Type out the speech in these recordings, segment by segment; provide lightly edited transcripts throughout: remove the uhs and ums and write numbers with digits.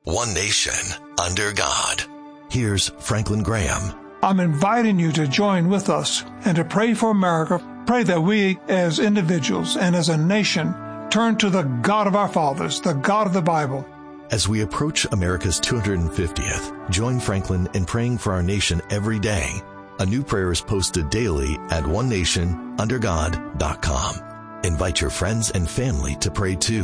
one nation, under God. Here's Franklin Graham. I'm inviting you to join with us and to pray for America. Pray that we as individuals and as a nation turn to the God of our fathers, the God of the Bible. As we approach America's 250th, join Franklin in praying for our nation every day. A new prayer is posted daily at onenationundergod.com. Invite your friends and family to pray too.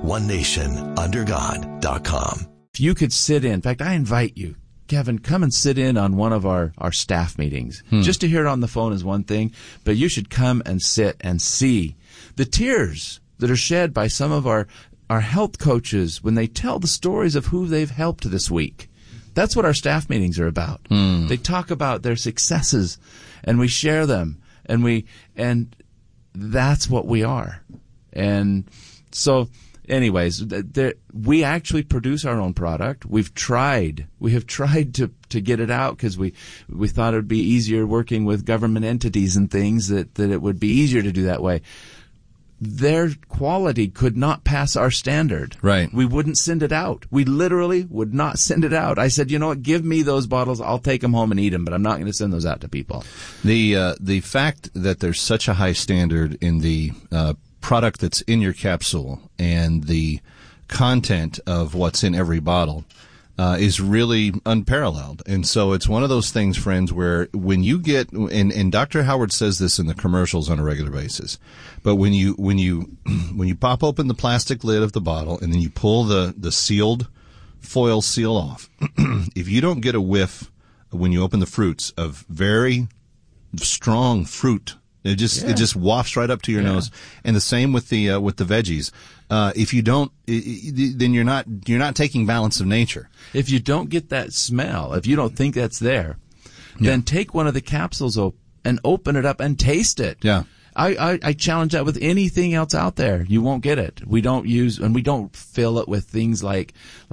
onenationundergod.com. If you could sit in fact, I invite you, Kevin, come and sit in on one of our staff meetings. Just to hear it on the phone is one thing, but you should come and sit and see the tears that are shed by some of our health coaches when they tell the stories of who they've helped this week. That's what our staff meetings are about. They talk about their successes, and we share them, and that's what we are. And so, anyways, we actually produce our own product. We have tried to get it out because we thought it would be easier working with government entities and things, that it would be easier to do that way. Their quality could not pass our standard. Right. We wouldn't send it out. We literally would not send it out. I said, you know what, give me those bottles. I'll take them home and eat them, but I'm not going to send those out to people. The fact that there's such a high standard in the product that's in your capsule and the content of what's in every bottle is really unparalleled. And so it's one of those things, friends, where when you get, and Dr. Howard says this in the commercials on a regular basis, but when you pop open the plastic lid of the bottle and then you pull the sealed foil seal off, if you don't get a whiff when you open the fruits of very strong fruit, it just wafts right up to your nose. And the same with the veggies. If you don't, then you're not taking balance of nature. If you don't get that smell, if you don't think that's there, then take one of the capsules and open it up and taste it. Yeah. I challenge that with anything else out there. You won't get it. We don't fill it with things like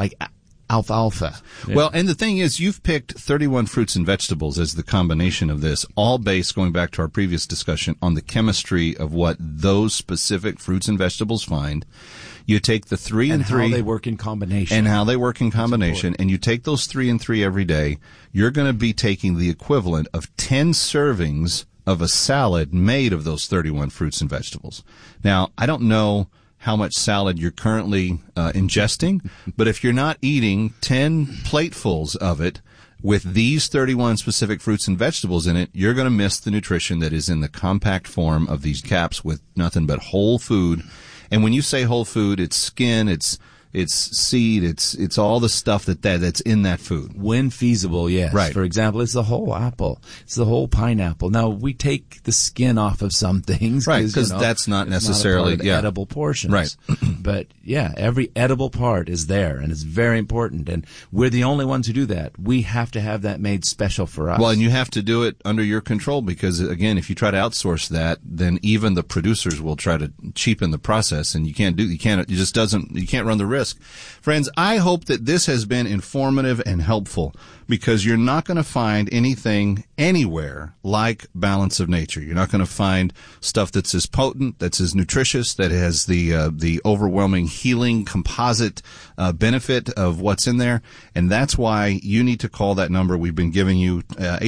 alfalfa. Well, and the thing is, you've picked 31 fruits and vegetables as the combination of this, all based, going back to our previous discussion, on the chemistry of what those specific fruits and vegetables find. You take the 3 and 3. And how they work in combination. And you take those 3 and 3 every day. You're going to be taking the equivalent of 10 servings of a salad made of those 31 fruits and vegetables. Now, I don't know how much salad you're currently ingesting, but if you're not eating 10 platefuls of it with these 31 specific fruits and vegetables in it, you're going to miss the nutrition that is in the compact form of these caps with nothing but whole food. And when you say whole food, it's skin, it's seed, it's all the stuff that's in that food. When feasible, yes. Right. For example, it's the whole apple. It's the whole pineapple. Now, we take the skin off of some things. Right, because that's not necessarily not edible portions. Right. But, every edible part is there, and it's very important. And we're the only ones who do that. We have to have that made special for us. Well, and you have to do it under your control because, again, if you try to outsource that, then even the producers will try to cheapen the process, and you can't run the risk. Friends, I hope that this has been informative and helpful because you're not going to find anything anywhere like Balance of Nature. You're not going to find stuff that's as potent, that's as nutritious, that has the overwhelming healing composite benefit of what's in there. And that's why you need to call that number we've been giving you,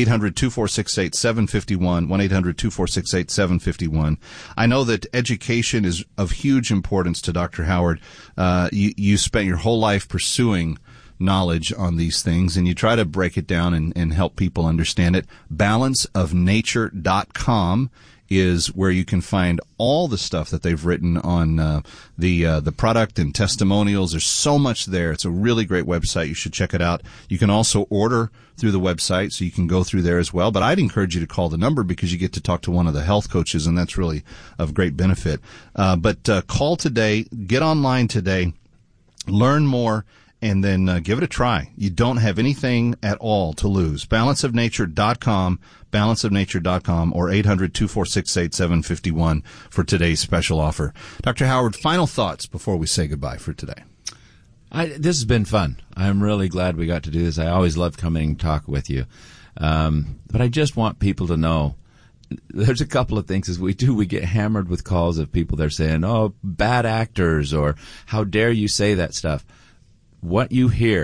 800-2468-751, 1-800-2468-751. I know that education is of huge importance to Dr. Howard. You spent your whole life pursuing knowledge on these things, and you try to break it down and help people understand it. Balanceofnature.com is where you can find all the stuff that they've written on the product and testimonials. There's so much there. It's a really great website. You should check it out. You can also order through the website, so you can go through there as well. But I'd encourage you to call the number because you get to talk to one of the health coaches, and that's really of great benefit. But call today, get online today, learn more, and then give it a try. You don't have anything at all to lose. Balanceofnature.com, balanceofnature.com, or 800-2468-751 for today's special offer. Dr. Howard, final thoughts before we say goodbye for today. This has been fun. I'm really glad we got to do this. I always love coming and talk with you. But I just want people to know there's a couple of things as we get hammered with calls of people that are saying, oh, bad actors, or how dare you say that stuff. What you hear